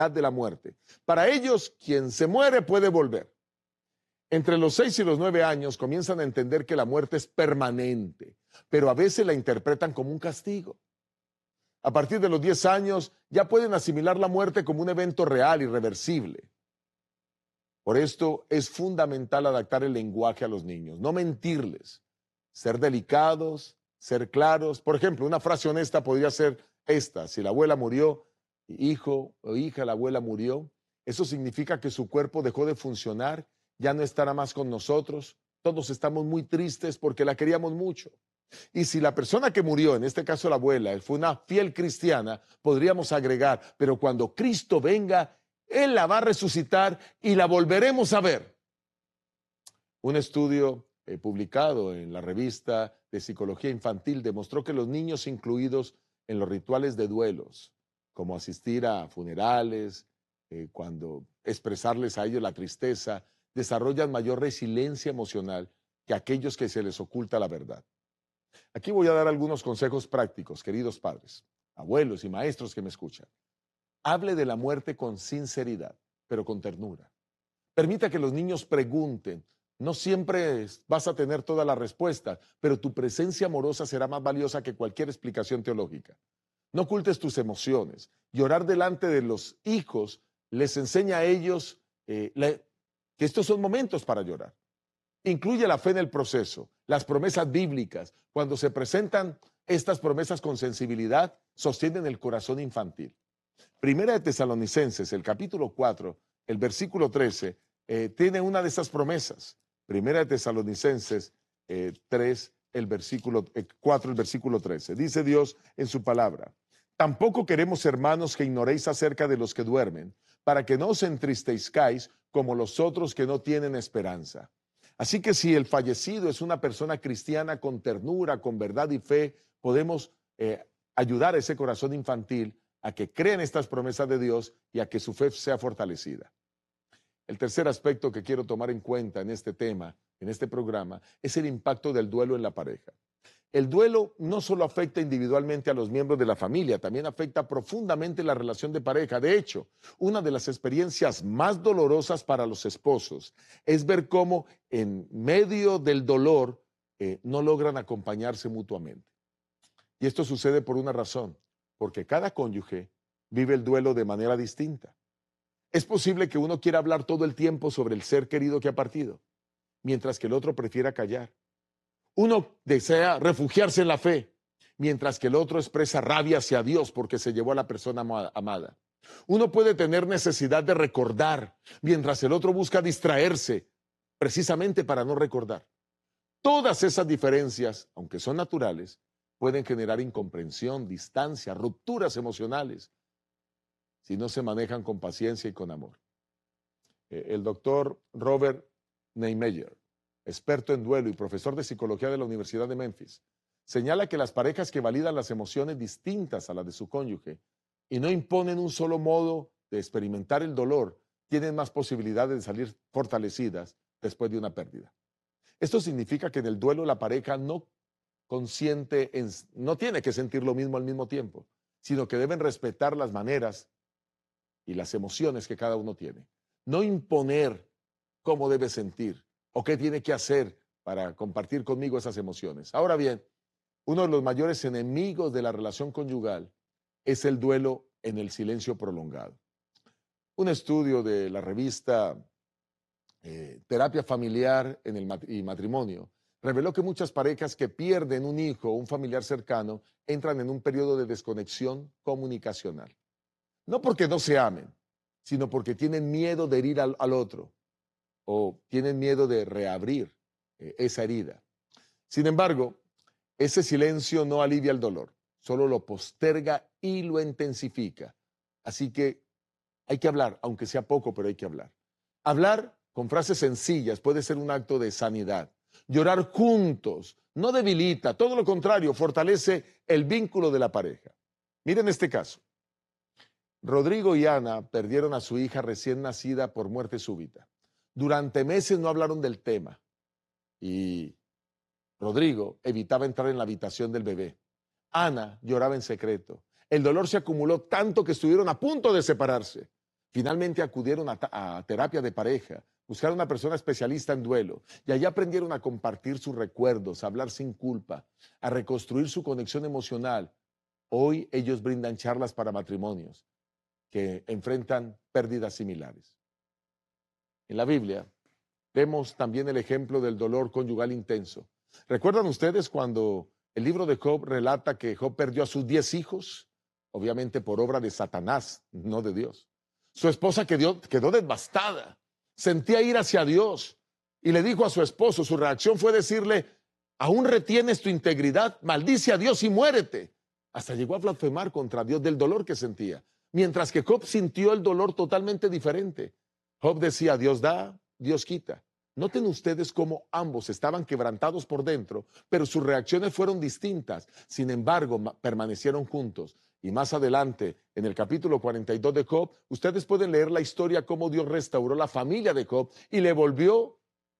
de la muerte. Para ellos, quien se muere puede volver. Entre los 6 y los 9 años comienzan a entender que la muerte es permanente, pero a veces la interpretan como un castigo. A partir de los 10 años ya pueden asimilar la muerte como un evento real, irreversible. Por esto es fundamental adaptar el lenguaje a los niños, no mentirles, ser delicados, ser claros. Por ejemplo, una frase honesta podría ser esta: si la abuela murió, hijo o hija, la abuela murió, eso significa que su cuerpo dejó de funcionar, ya no estará más con nosotros, todos estamos muy tristes porque la queríamos mucho. Y si la persona que murió, en este caso la abuela, fue una fiel cristiana, podríamos agregar, pero cuando Cristo venga, Él la va a resucitar y la volveremos a ver. Un estudio publicado en la revista de Psicología Infantil demostró que los niños incluidos en los rituales de duelos, como asistir a funerales, cuando expresarles a ellos la tristeza, desarrollan mayor resiliencia emocional que aquellos que se les oculta la verdad. Aquí voy a dar algunos consejos prácticos, queridos padres, abuelos y maestros que me escuchan. Hable de la muerte con sinceridad, pero con ternura. Permita que los niños pregunten. No siempre vas a tener toda la respuesta, pero tu presencia amorosa será más valiosa que cualquier explicación teológica. No ocultes tus emociones. Llorar delante de los hijos les enseña a ellos que estos son momentos para llorar. Incluye la fe en el proceso, las promesas bíblicas. Cuando se presentan estas promesas con sensibilidad, sostienen el corazón infantil. Primera de Tesalonicenses, el capítulo 4, el versículo 13, tiene una de esas promesas. Primera de Tesalonicenses 3, el versículo 4, el versículo 13. Dice Dios en su palabra: tampoco queremos, hermanos, que ignoréis acerca de los que duermen, para que no os entristezcáis como los otros que no tienen esperanza. Así que si el fallecido es una persona cristiana con ternura, con verdad y fe, podemos ayudar a ese corazón infantil a que crea en estas promesas de Dios y a que su fe sea fortalecida. El tercer aspecto que quiero tomar en cuenta en este tema, en este programa, es el impacto del duelo en la pareja. El duelo no solo afecta individualmente a los miembros de la familia, también afecta profundamente la relación de pareja. De hecho, una de las experiencias más dolorosas para los esposos es ver cómo en medio del dolor no logran acompañarse mutuamente. Y esto sucede por una razón, porque cada cónyuge vive el duelo de manera distinta. Es posible que uno quiera hablar todo el tiempo sobre el ser querido que ha partido, mientras que el otro prefiera callar. Uno desea refugiarse en la fe, mientras que el otro expresa rabia hacia Dios porque se llevó a la persona amada. Uno puede tener necesidad de recordar, mientras el otro busca distraerse, precisamente para no recordar. Todas esas diferencias, aunque son naturales, pueden generar incomprensión, distancia, rupturas emocionales, si no se manejan con paciencia y con amor. El doctor Robert Neymeyer, experto en duelo y profesor de psicología de la Universidad de Memphis, señala que las parejas que validan las emociones distintas a las de su cónyuge y no imponen un solo modo de experimentar el dolor, tienen más posibilidades de salir fortalecidas después de una pérdida. Esto significa que en el duelo la pareja no tiene que sentir lo mismo al mismo tiempo, sino que deben respetar las maneras y las emociones que cada uno tiene. No imponer cómo debe sentir o qué tiene que hacer para compartir conmigo esas emociones. Ahora bien, uno de los mayores enemigos de la relación conyugal es el duelo en el silencio prolongado. Un estudio de la revista Terapia Familiar y Matrimonio reveló que muchas parejas que pierden un hijo o un familiar cercano entran en un periodo de desconexión comunicacional. No porque no se amen, sino porque tienen miedo de herir al otro o tienen miedo de reabrir esa herida. Sin embargo, ese silencio no alivia el dolor, solo lo posterga y lo intensifica. Así que hay que hablar, aunque sea poco, pero hay que hablar. Hablar con frases sencillas puede ser un acto de sanidad. Llorar juntos no debilita, todo lo contrario, fortalece el vínculo de la pareja. Miren este caso. Rodrigo y Ana perdieron a su hija recién nacida por muerte súbita. Durante meses no hablaron del tema y Rodrigo evitaba entrar en la habitación del bebé. Ana lloraba en secreto. El dolor se acumuló tanto que estuvieron a punto de separarse. Finalmente acudieron a terapia de pareja, buscaron una persona especialista en duelo y allí aprendieron a compartir sus recuerdos, a hablar sin culpa, a reconstruir su conexión emocional. Hoy ellos brindan charlas para matrimonios que enfrentan pérdidas similares. En la Biblia vemos también el ejemplo del dolor conyugal intenso. ¿Recuerdan ustedes cuando el libro de Job relata que Job perdió a sus 10 hijos? Obviamente por obra de Satanás, no de Dios. Su esposa quedó devastada, sentía ir hacia Dios y le dijo a su esposo, su reacción fue decirle, ¿aún retienes tu integridad? Maldice a Dios y muérete. Hasta llegó a blasfemar contra Dios del dolor que sentía, mientras que Job sintió el dolor totalmente diferente. Job decía, Dios da, Dios quita. Noten ustedes cómo ambos estaban quebrantados por dentro, pero sus reacciones fueron distintas. Sin embargo, permanecieron juntos. Y más adelante, en el capítulo 42 de Job, ustedes pueden leer la historia cómo Dios restauró la familia de Job y le volvió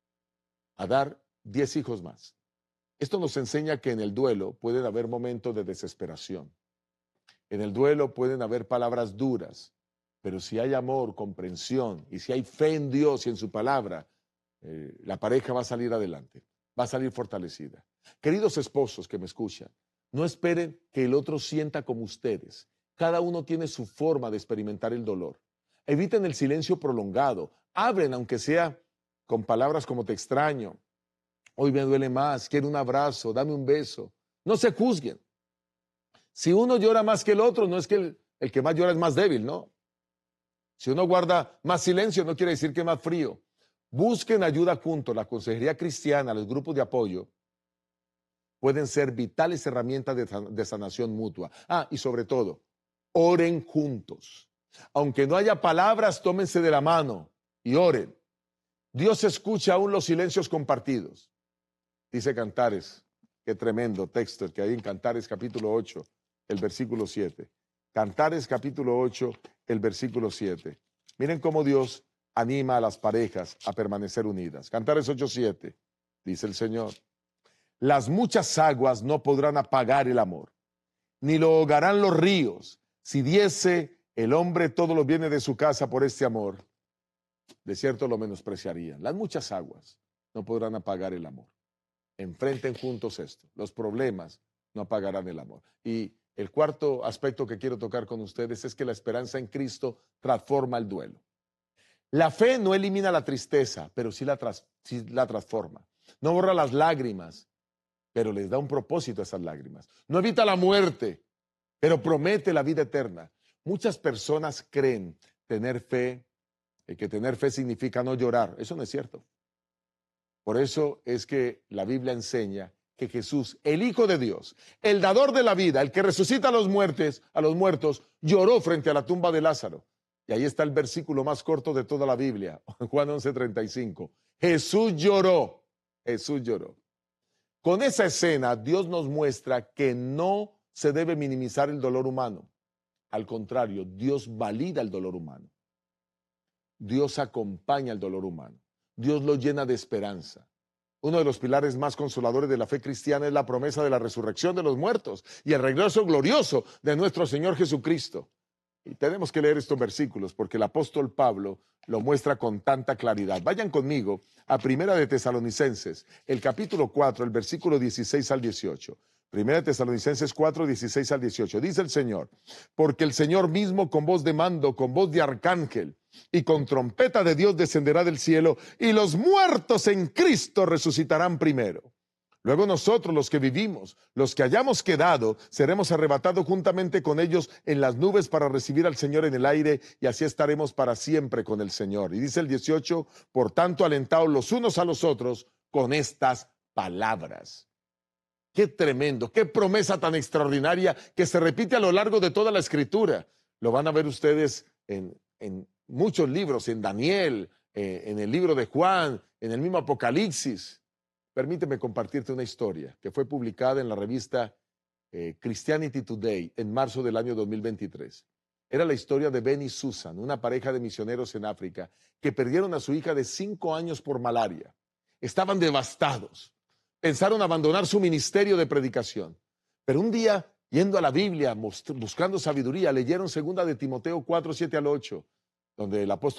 a dar 10 hijos más. Esto nos enseña que en el duelo pueden haber momentos de desesperación. En el duelo pueden haber palabras duras, pero si hay amor, comprensión y si hay fe en Dios y en su palabra, la pareja va a salir adelante, va a salir fortalecida. Queridos esposos que me escuchan, no esperen que el otro sienta como ustedes. Cada uno tiene su forma de experimentar el dolor. Eviten el silencio prolongado. Hablen, aunque sea con palabras como te extraño, hoy me duele más, quiero un abrazo, dame un beso. No se juzguen. Si uno llora más que el otro, no es que el que más llora es más débil, ¿no? Si uno guarda más silencio, no quiere decir que es más frío. Busquen ayuda juntos. La consejería cristiana, los grupos de apoyo, pueden ser vitales herramientas de sanación mutua. Y sobre todo, oren juntos. Aunque no haya palabras, tómense de la mano y oren. Dios escucha aún los silencios compartidos. Dice Cantares, qué tremendo texto el que hay en Cantares capítulo 8, el versículo 7. Cantares capítulo 8, el versículo 7. Miren cómo Dios anima a las parejas a permanecer unidas. Cantares 8:7, dice el Señor. Las muchas aguas no podrán apagar el amor, ni lo ahogarán los ríos. Si diese el hombre todos los bienes de su casa por este amor, de cierto lo menospreciarían. Las muchas aguas no podrán apagar el amor. Enfrenten juntos esto. Los problemas no apagarán el amor. Y el cuarto aspecto que quiero tocar con ustedes es que la esperanza en Cristo transforma el duelo. La fe no elimina la tristeza, pero sí la transforma. No borra las lágrimas, pero les da un propósito a esas lágrimas. No evita la muerte, pero promete la vida eterna. Muchas personas creen tener fe, que tener fe significa no llorar. Eso no es cierto. Por eso es que la Biblia enseña que Jesús, el Hijo de Dios, el dador de la vida, el que resucita a los muertos, lloró frente a la tumba de Lázaro. Y ahí está el versículo más corto de toda la Biblia, Juan 11:35. Jesús lloró, Jesús lloró. Con esa escena, Dios nos muestra que no se debe minimizar el dolor humano. Al contrario, Dios valida el dolor humano. Dios acompaña el dolor humano. Dios lo llena de esperanza. Uno de los pilares más consoladores de la fe cristiana es la promesa de la resurrección de los muertos y el regreso glorioso de nuestro Señor Jesucristo. Y tenemos que leer estos versículos porque el apóstol Pablo lo muestra con tanta claridad. Vayan conmigo a Primera de Tesalonicenses, el capítulo 4, el versículo 16 al 18. Primera de Tesalonicenses 4, 16 al 18. Dice el Señor, porque el Señor mismo con voz de mando, con voz de arcángel y con trompeta de Dios descenderá del cielo y los muertos en Cristo resucitarán primero. Luego nosotros, los que vivimos, los que hayamos quedado, seremos arrebatados juntamente con ellos en las nubes para recibir al Señor en el aire y así estaremos para siempre con el Señor. Y dice el 18, por tanto, alentaos los unos a los otros con estas palabras. Qué tremendo, qué promesa tan extraordinaria que se repite a lo largo de toda la Escritura. Lo van a ver ustedes en muchos libros, en Daniel, en el libro de Juan, en el mismo Apocalipsis. Permíteme compartirte una historia que fue publicada en la revista Christianity Today en marzo del año 2023. Era la historia de Ben y Susan, una pareja de misioneros en África que perdieron a su hija de 5 años por malaria. Estaban devastados. Pensaron abandonar su ministerio de predicación. Pero un día, yendo a la Biblia, buscando sabiduría, leyeron 2 de Timoteo 4, 7 al 8, donde el apóstol